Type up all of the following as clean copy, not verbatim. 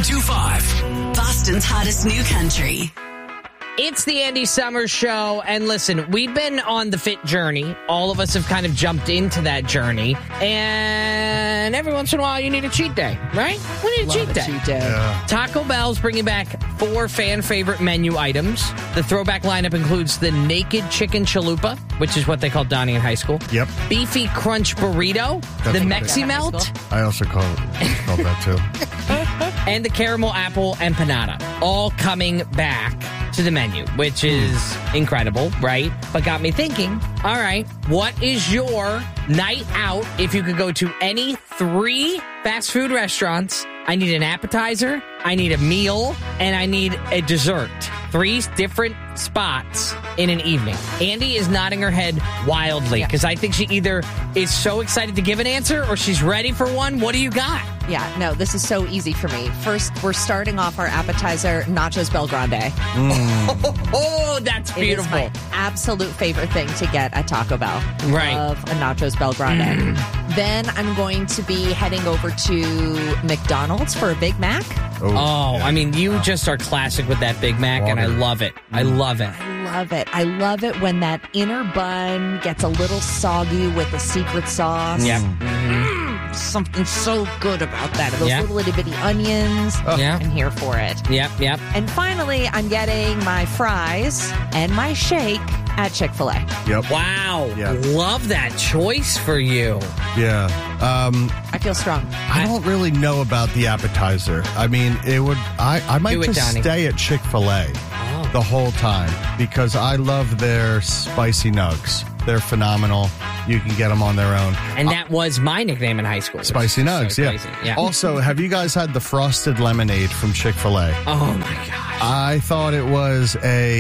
102.5. Boston's hottest new country. It's the Andy Summers Show, and listen, we've been on the fit journey. All of us have kind of jumped into that journey, and every once in a while you need a cheat day, right? We need a cheat day. Yeah. Taco Bell's bringing back 4 fan-favorite menu items. The throwback lineup includes the Naked Chicken Chalupa, which is what they called Donnie in high school. Yep. Beefy Crunch Burrito, the Mexi Melt, I also called that too. and the Caramel Apple Empanada, all coming back to the menu, which is incredible, right? But got me thinking, all right, what is your night out if you could go to any 3 fast food restaurants? I need an appetizer, I need a meal, and I need a dessert. 3 different spots in an evening. Andy is nodding her head wildly because I think she either is so excited to give an answer or she's ready for one. What do you got? Yeah, no, this is so easy for me. First, we're starting off our appetizer, Nachos Bel Grande. Oh, that's beautiful. It is my absolute favorite thing to get at Taco Bell. Right. Love a Nachos Bel Grande. Then I'm going to be heading over to McDonald's for a Big Mac. Oh, I mean, you just are classic with that Big Mac, and I love it. I love it. I love it. I love it when that inner bun gets a little soggy with the secret sauce. Yep. Something so good about that. Those Yeah. little itty bitty onions. Yeah. I'm here for it. Yep. And finally, I'm getting my fries and my shake at Chick-fil-A. Yep. Wow. Yeah. Love that choice for you. Yeah. I feel strong. I don't really know about the appetizer. I mean, it would. I might Do it, just Donnie. stay at Chick-fil-A the whole time because I love their spicy nugs. They're phenomenal. You can get them on their own. And that was my nickname in high school. Spicy So nugs, crazy. yeah. Also, have you guys had the frosted lemonade from Chick-fil-A? Oh, my gosh. I thought it was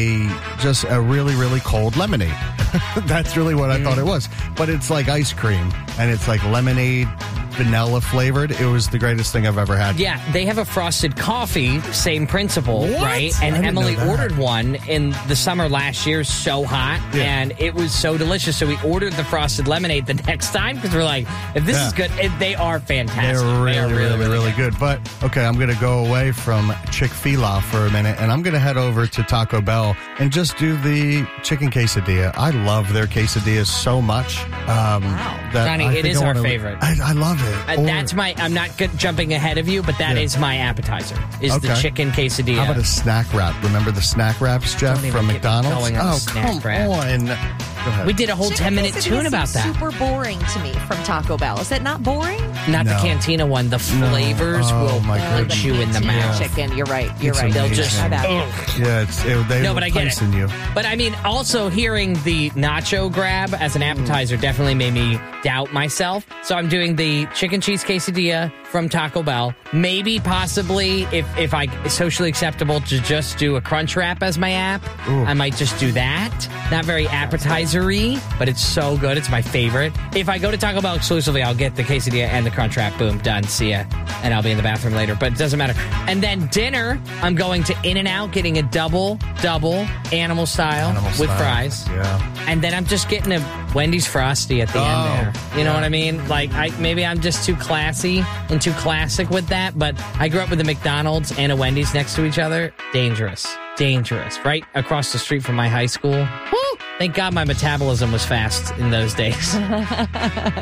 just a really, really cold lemonade. That's really what I thought it was. But it's like ice cream, and it's like lemonade, vanilla flavored. It was the greatest thing I've ever had. Yeah, they have a frosted coffee, same principle, right? And I didn't Emily know that. ordered one in the summer last year, so hot, and it was so delicious. So we ordered the frosted lemonade the next time because we're like, if this is good, they are fantastic. They're really, They are really good. But, okay, I'm going to go away from Chick-fil-A for a minute, and I'm going to head over to Taco Bell and just do the chicken quesadilla. I love their quesadillas so much. That Johnny, I it think is I our wanna- favorite. I love it. That's I'm not jumping ahead of you, but that is my appetizer, is the Okay. chicken quesadilla. How about a snack wrap? Remember the snack wraps, Jeff, Don't even from get me McDonald's? going on Oh, the snack come wrap. on. Go ahead. We did a whole Chicken 10-minute quesadilla tune about seems that. super boring to me from Taco Bell. Is it not boring? Not the No. Cantina one. The flavors Oh, will my put goodness. you in the Cantina mouth. Chicken. You're right. You're It's right. They'll amazing. just... My bad. Yeah, they No, were but I get it. placing you. But I mean, also hearing the nacho grab as an appetizer definitely made me doubt myself. So I'm doing the chicken cheese quesadilla from Taco Bell. Maybe, possibly, if I socially acceptable to just do a crunch wrap as my app, I might just do that. Not very appetizer-y, but it's so good. It's my favorite. If I go to Taco Bell exclusively, I'll get the quesadilla and the crunch wrap. Boom, done. See ya. And I'll be in the bathroom later, but it doesn't matter. And then dinner, I'm going to In-N-Out, getting a double animal style with fries. Yeah. And then I'm just getting a Wendy's Frosty at the end there. You know what I mean? Like, maybe I'm just too classy and too classic with that, but I grew up with a McDonald's and a Wendy's next to each other. Dangerous. Right across the street from my high school. Woo! Thank God my metabolism was fast in those days.